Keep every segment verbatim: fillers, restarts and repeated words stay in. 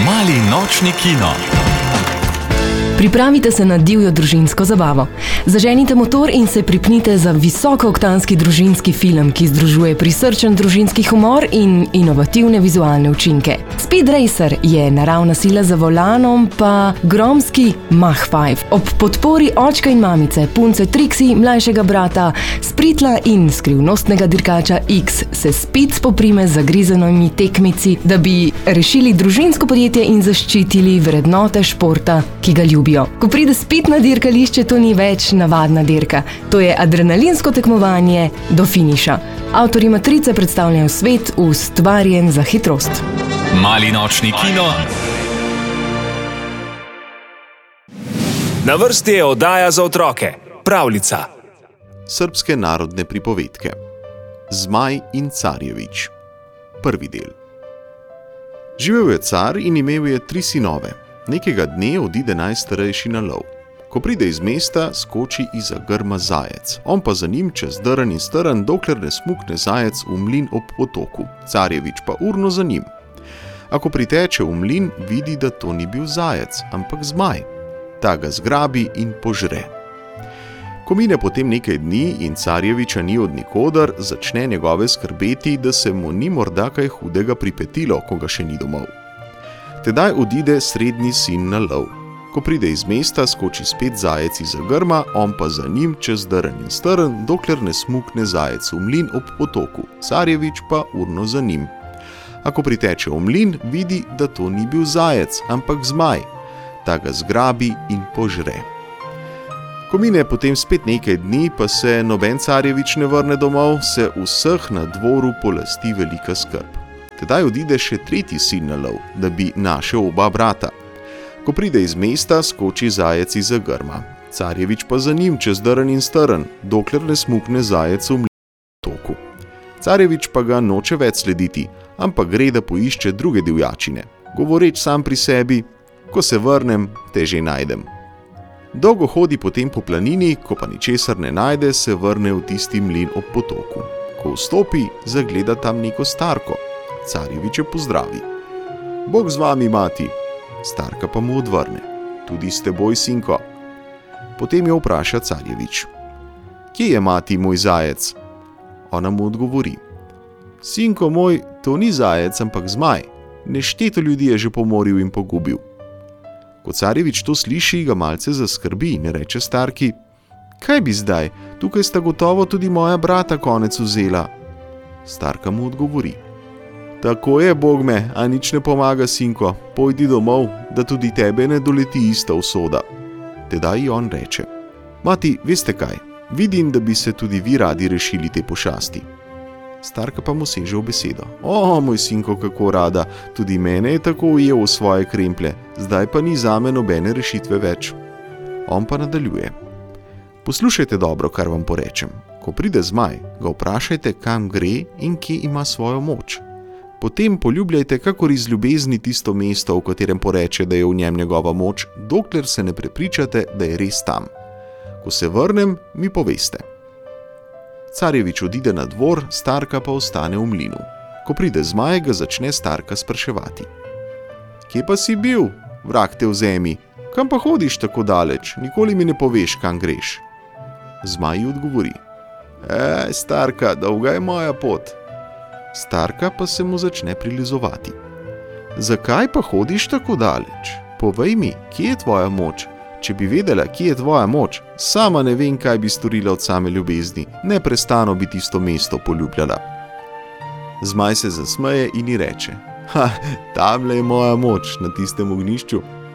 Mali nočni kino. Pripravite se na divjo družinsko zabavo. Zaženite motor in se pripnite za visokooktanski družinski film, ki združuje prisrčen družinski humor in inovativne vizualne učinke. Speed Racer je naravna sila za volanom, pa gromski Mach pet. Ob podpori očka in mamice, punce Trixie, mlajšega brata, spritla in skrivnostnega dirkača X se Speed spoprime z zagrizenimi tekmici, da bi rešili družinsko podjetje in zaščitili vrednote športa, ki ga ljubi. Ko pride Speed na dirkališče, to ni več navadna dirka. To je adrenalinsko tekmovanje do finiša. Avtorji Matrice predstavljajo svet, ustvarjen za hitrost. Mali nočni kino. Na vrsti je oddaja za otroke. Pravljica. Srbske narodne pripovedke. Zmaj in Carjevič. Prvi del. Živel je car in imel je tri sinove. Nekega dne odide najstarejši na lov. Ko pride iz mesta, skoči iza grma zajec. On pa za njim čez drn in strn, dokler ne smukne zajec v mlin ob potoku. Carjevič pa urno za njim. A ko priteče v mlin, vidi, da to ni bil zajec, ampak zmaj. Ta ga zgrabi in požre. Ko mine potem nekaj dni in Carjeviča ni od nikoder, začne njegove skrbeti, da se mu ni morda kaj hudega pripetilo, ko ga še ni domov. Tedaj odide srednji sin na lov. Ko pride iz mesta, skoči spet zajec iza grma, on pa za njim čez drn in strn, dokler ne smukne zajec v mlin ob potoku. Carjevič pa urno za njim. A ko priteče v mlin, vidi, da to ni bil zajec, ampak zmaj. Ta ga zgrabi in požre. Ko mine potem spet nekaj dni, pa se noben Carjevič ne vrne domov, se vseh na dvoru polasti velika skrb. Tedaj odide še tretji sin na lov, da bi našel oba brata. Ko pride iz mesta, skoči zajec iza grma. Carjevič pa za njim čez drn in strn, dokler ne smukne zajec v mlin ob potoku. Carjevič pa ga noče več slediti, ampak gre, da poišče druge divjačine. Govoreč sam pri sebi, ko se vrnem, te že najdem. Dolgo hodi potem po planini, ko pa ničesar ne najde, se vrne v tisti mlin ob potoku. Ko vstopi, zagleda tam neko starko. Carjeviče pozdravi. Bog z vami, mati. Starka pa mu odvrne. Tudi s teboj, sinko. Potem jo vpraša Carjevič. Kje je mati, moj zajec? Ona mu odgovori. Sinko moj, to ni zajec, ampak zmaj. Nešteto ljudi je že pomoril in pogubil. Ko Carjevič to sliši, ga malce zaskrbi in reče starki. Kaj bi zdaj? Tukaj sta gotovo tudi moja brata konec vzela. Starka mu odgovori. Tako je, Bog me, a nič ne pomaga, sinko, pojdi domov, da tudi tebe ne doleti ista usoda. Tedaj ji on reče, mati, veste kaj, vidim, da bi se tudi vi radi rešili te pošasti. Starka pa mu seže v besedo. O, moj sinko, kako rada, tudi mene je tako ujel v svoje kremplje, zdaj pa ni zame nobene rešitve več. On pa nadaljuje. Poslušajte dobro, kar vam porečem. Ko pride zmaj, ga vprašajte, kam gre in kje ima svojo moč. Potem poljubljajte kakor iz ljubezni tisto mesto, v katerem poreče, da je v njem njegova moč, dokler se ne prepričate, da je res tam. Ko se vrnem, mi poveste. Carjevič odide na dvor, starka pa ostane v mlinu. Ko pride zmaj, ga začne starka spraševati. Kje pa si bil, vrag te vzemi? Kam pa hodiš tako daleč? Nikoli mi ne poveš, kam greš. Zmaj ji odgovori. E, starka, dolga je moja pot. Starka pa se mu začne prilizovati. Zakaj pa hodiš tako daleč? Povej mi, kje je tvoja moč? Če bi vedela, kje je tvoja moč, sama ne vem, kaj bi storila od same ljubezni, neprestano bi tisto mesto poljubljala. Zmaj se zasmeje in ji reče, ha, tamle je moja moč, na tistem ognjišču.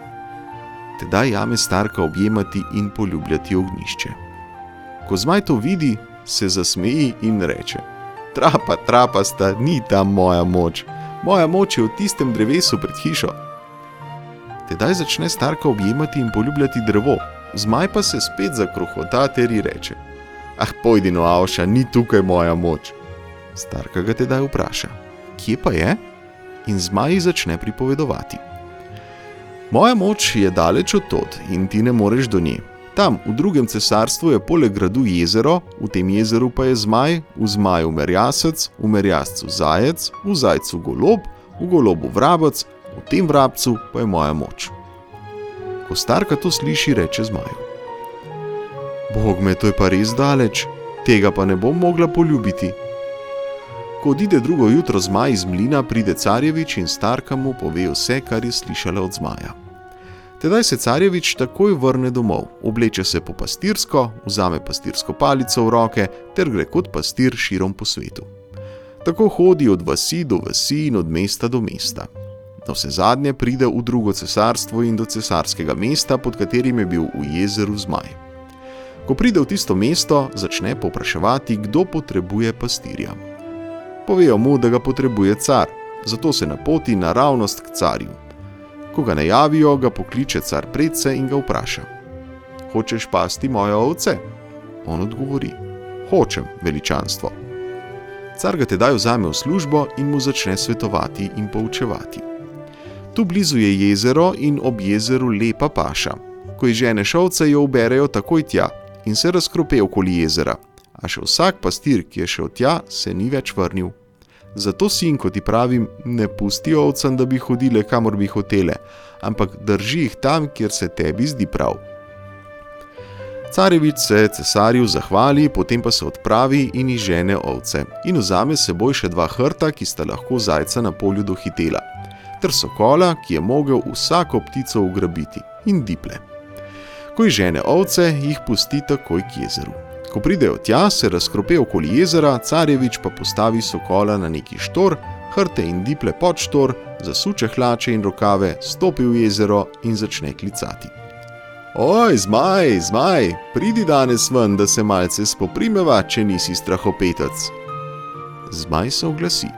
Tedaj jame starka objemati in poljubljati ognjišče. Ko zmaj to vidi, se zasmeji in reče, trapa, trapasta, ni tam moja moč. Moja moč je v tistem drevesu pred hišo. Tedaj začne starka objemati in poljubljati drevo. Zmaj pa se spet zakrohota ter ji reče. Ah, pojdi no, Avša, ni tukaj moja moč. Starka ga tedaj vpraša. Kje pa je? In zmaj ji začne pripovedovati. Moja moč je daleč od tod in ti ne moreš do nje. Tam, v drugem cesarstvu je poleg gradu jezero, v tem jezeru pa je zmaj, v zmaju merjasec, v merjascu zajec, v zajcu golob, v golobu vrabec, v tem vrabcu pa je moja moč. Ko starka to sliši, reče zmaju: Bog me, to je pa res daleč, tega pa ne bom mogla poljubiti. Ko odide drugo jutro zmaj iz mlina, pride Carjevič in starka mu pove vse, kar je slišala od zmaja. Tedaj se Carjevič takoj vrne domov, obleče se po pastirsko, vzame pastirsko palico v roke ter gre kot pastir širom po svetu. Tako hodi od vasi do vasi in od mesta do mesta. Navsezadnje pride v drugo cesarstvo in do cesarskega mesta, pod katerim je bil v jezeru zmaj. Ko pride v tisto mesto, začne povpraševati, kdo potrebuje pastirja. Povejo mu, da ga potrebuje car, zato se napoti naravnost k carju. Ko ga najavijo, ga pokliče car predse in ga vpraša: Hočeš pasti moje ovce? On odgovori: Hočem, veličanstvo. Car ga tedaj vzame v službo in mu začne svetovati in poučevati. Tu blizu je jezero in ob jezeru lepa paša. Ko izženeš ovce, jo uberejo takoj tja in se razkrope okoli jezera, a še vsak pastir, ki je šel tja, se ni več vrnil. Zato, sinko, ti pravim, ne pusti ovcem, da bi hodile, kamor bi hotele, ampak drži jih tam, kjer se tebi zdi prav. Carjevič se cesarju zahvali, potem pa se odpravi in izžene ovce in vzame s seboj še dva hrta, ki sta lahko zajca na polju dohitela, ter sokola, ki je mogel vsako ptico ugrabiti, in diple. Ko izžene ovce, jih pusti takoj k jezeru. Ko pridejo tja, se razkrope okoli jezera, Carjevič pa postavi sokola na neki štor, hrte in diple pod štor, zasuče hlače in rokave, stopi v jezero in začne klicati: Oj, zmaj, zmaj, pridi danes ven, da se malce spoprimeva, če nisi strahopetec. Zmaj se oglasi: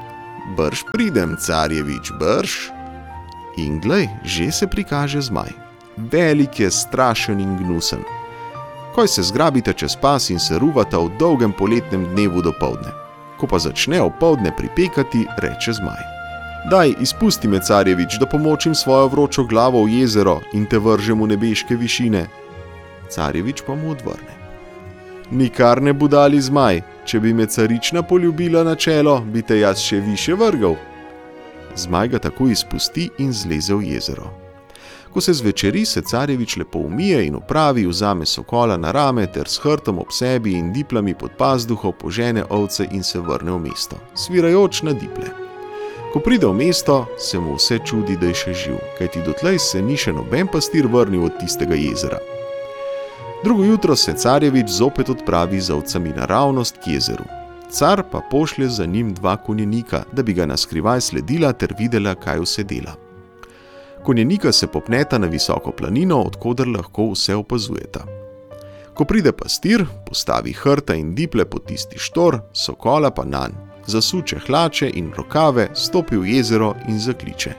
Brž pridem, Carjevič, brž. In glej, že se prikaže zmaj. Velik je, strašen in gnusen. Ko se zgrabita čez pas in se ruvata v dolgem poletnem dnevu do povdne. Ko pa začne opoldne pripekati, reče zmaj: Daj, izpusti me, Carjevič, da pomočim svojo vročo glavo v jezero in te vržem v nebeške višine. Carjevič pa mu odvrne: Nikar ne budali zmaj, če bi me carična poljubila na čelo, bi te jaz še više vrgal. Zmaj ga tako izpusti in zleze v jezero. Ko se zvečeri, se Carjevič lepo umije in opravi, vzame sokola na rame ter s hrtom ob sebi in diplami pod pazduho požene ovce in se vrne v mesto, svirajoč na diple. Ko pride v mesto, se mu vse čudi, da je še živ, kajti dotlej se ni še noben pastir vrnil od tistega jezera. Drugo jutro se Carjevič zopet odpravi z ovcami naravnost k jezeru. Car pa pošlje za njim dva konjenika, da bi ga naskrivaj sledila ter videla, kaj vse dela. Konjenika se popneta na visoko planino, odkoder lahko vse opazujeta. Ko pride pastir, postavi hrta in diple pod tisti štor, sokola pa nanj, zasuče hlače in rokave, stopi v jezero in zakliče: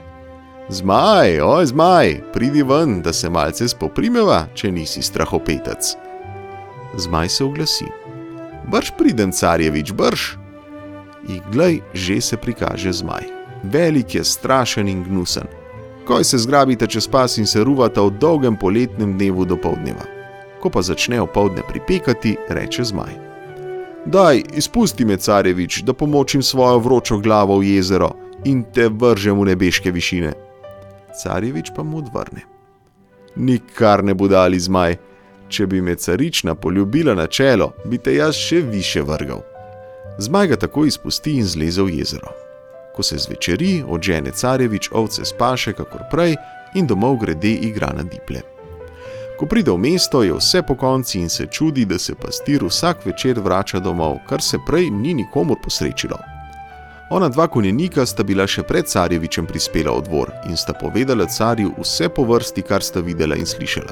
Zmaj, oj zmaj, pridi ven, da se malce spoprimeva, če nisi strahopetec. Zmaj se oglasi: Brž pridem, Carjevič, brž. In glej, že se prikaže zmaj. Velik je, strašen in gnusen. Ko se zgrabita čez pas in se ruvata v dolgem poletnem dnevu do povdneva. Ko pa začne opoldne pripekati, reče zmaj: Daj, izpusti me, Carjevič, da pomočim svojo vročo glavo v jezero in te vržem v nebeške višine. Carjevič pa mu odvrne: Nikar ne budali zmaj, če bi me carična poljubila na čelo, bi te jaz še više vrgal. Zmaj ga tako izpusti in zleze v jezero. Ko se zvečeri, odžene Carjevič ovce spaše kakor prej in domov grede igra na diple. Ko pride v mesto, je vse po konci in se čudi, da se pastir vsak večer vrača domov, kar se prej ni nikomur posrečilo. Ona dva konjenika sta bila še pred Carjevičem prispela v dvor in sta povedala carju vse po vrsti, kar sta videla in slišala.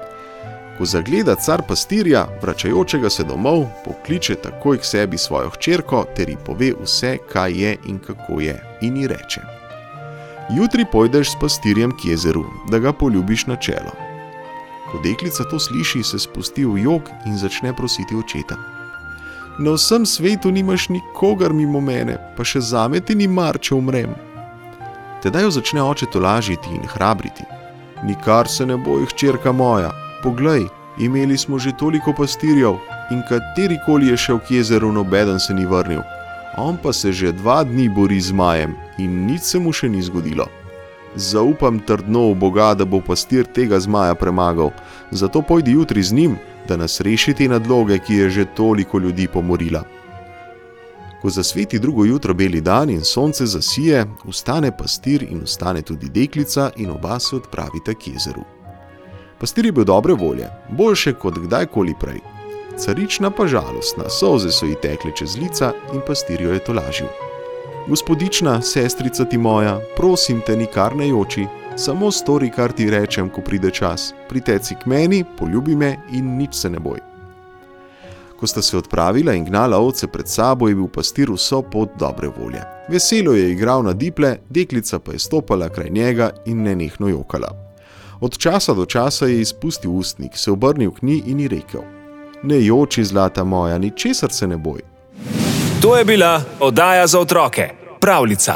Ko zagleda car pastirja, vračajočega se domov, pokliče takoj k sebi svojo hčerko ter ji pove vse, kaj je in kako je, in ji reče: Jutri pojdeš s pastirjem k jezeru, da ga poljubiš na čelo. Ko deklica to sliši, se spusti v jok in začne prositi očeta: Na vsem svetu nimaš nikogar mimo mene, pa še zame ti ni mar, če umrem. Tedaj jo začne oče tolažiti in hrabriti: Nikar se ne boj, hčerka moja, poglej, imeli smo že toliko pastirjev in katerikoli je šel k jezeru, nobeden se ni vrnil. On pa se že dva dni bori z zmajem in nič se mu še ni zgodilo. Zaupam trdno v Boga, da bo pastir tega zmaja premagal, zato pojdi jutri z njim, da nas reši te nadloge, ki je že toliko ljudi pomorila. Ko zasveti drugo jutro beli dan in sonce zasije, vstane pastir in vstane tudi deklica in oba se odpravita k jezeru. Pastir je bil dobre volje, boljše kot kdajkoli prej. Carična pa žalostna, solze so ji tekle čez lica in pastir jo je tolažil. Gospodična, sestrica ti moja, prosim te, nikar ne joči, samo stori, kar ti rečem, ko pride čas. Priteci k meni, poljubi me in nič se ne boj. Ko sta se odpravila in gnala ovce pred sabo, je bil pastir vso pot dobre volje. Veselo je igral na diple, deklica pa je stopala kraj njega in nenehno jokala. Od časa do časa je izpustil ustnik, se obrnil k njej in ji rekel: Ne joči, zlata moja, ničesar se ne boj. To je bila oddaja za otroke, Pravljica.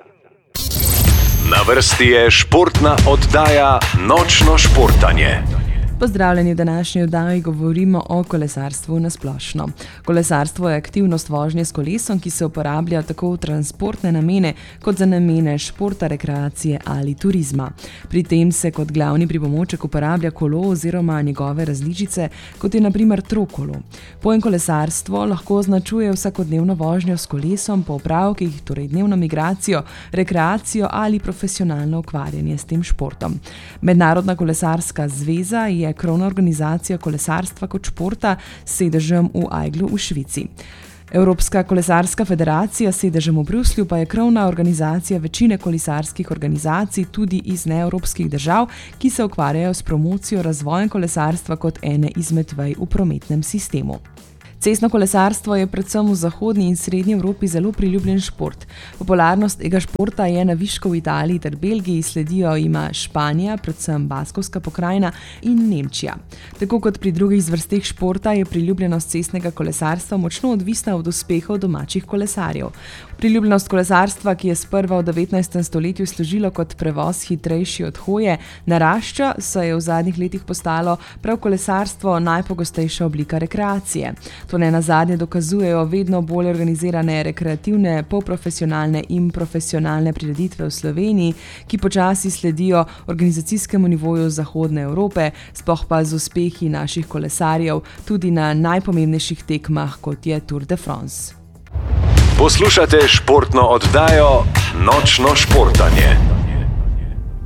Na vrsti je športna oddaja Nočno športanje. Pozdravljeni, v današnji oddaji govorimo o kolesarstvu na splošno. Kolesarstvo je aktivnost vožnje s kolesom, ki se uporablja tako v transportne namene, kot za namene športa, rekreacije ali turizma. Pri tem se kot glavni pripomoček uporablja kolo oziroma njegove različice, kot je na primer trokolo. Pojem kolesarstvo lahko označuje vsakodnevno vožnjo s kolesom po opravkih, torej dnevno migracijo, rekreacijo ali profesionalno ukvarjanje s tem športom. Mednarodna kolesarska zveza je krovna organizacija kolesarstva kot športa s sedežem v Aiglu v Švici. Evropska kolesarska federacija s sedežem v Bruslju pa je krovna organizacija večine kolesarskih organizacij tudi iz neevropskih držav, ki se ukvarjajo s promocijo razvojem kolesarstva kot ene izmed vej v prometnem sistemu. Cestno kolesarstvo je predvsem v zahodni in srednji Evropi zelo priljubljen šport. Popularnost tega športa je na višku v Italiji ter Belgiji, sledijo ima Španija, predvsem Baskovska pokrajina in Nemčija. Tako kot pri drugih zvrsteh športa je priljubljenost cestnega kolesarstva močno odvisna od uspehov domačih kolesarjev. Priljubljenost kolesarstva, ki je sprva v devetnajstem stoletju služilo kot prevoz hitrejši od hoje, narašča, saj je v zadnjih letih postalo prav kolesarstvo najpogostejša oblika rekreacije. To ne nazadnje dokazujejo vedno bolj organizirane rekreativne, polprofesionalne in profesionalne prireditve v Sloveniji, ki počasi sledijo organizacijskemu nivoju Zahodne Evrope, sploh pa z uspehi naših kolesarjev tudi na najpomembnejših tekmah, kot je Tour de France. Poslušate športno oddajo Nočno športanje.